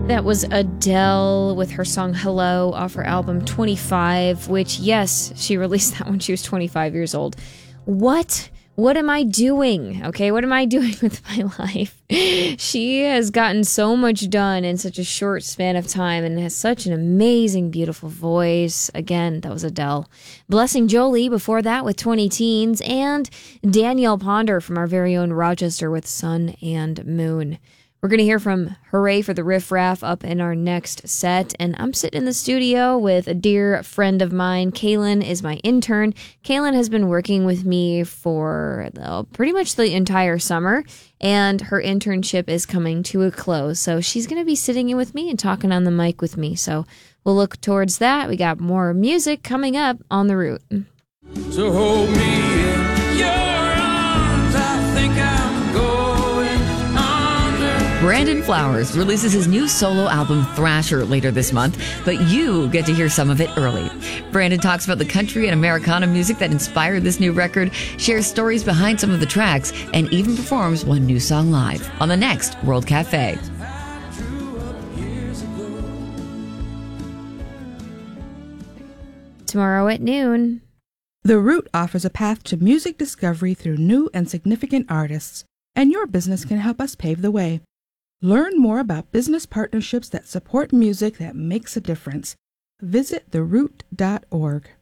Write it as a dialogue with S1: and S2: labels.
S1: That was Adele with her song Hello off her album 25, which, yes, she released that when she was 25 years old. What am I doing? Okay, what am I doing with my life? She has gotten so much done in such a short span of time and has such an amazing, beautiful voice. Again, that was Adele. Blessing Jolie before that with 20 Teens, and Danielle Ponder from our very own Rochester with Sun and Moon. We're going to hear from Hooray for the Riff Raff up in our next set. And I'm sitting in the studio with a dear friend of mine. Kaylin is my intern. Kaylin has been working with me for pretty much the entire summer. And her internship is coming to a close. So she's going to be sitting in with me and talking on the mic with me. So we'll look towards that. We got more music coming up on The Root.
S2: So hold me in your arms. I think I'm going.
S3: Brandon Flowers releases his new solo album Thrasher later this month, but you get to hear some of it early. Brandon talks about the country and Americana music that inspired this new record, shares stories behind some of the tracks, and even performs one new song live on the next World Cafe.
S1: Tomorrow at noon.
S4: The Root offers a path to music discovery through new and significant artists, and your business can help us pave the way. Learn more about business partnerships that support music that makes a difference. Visit theroot.org.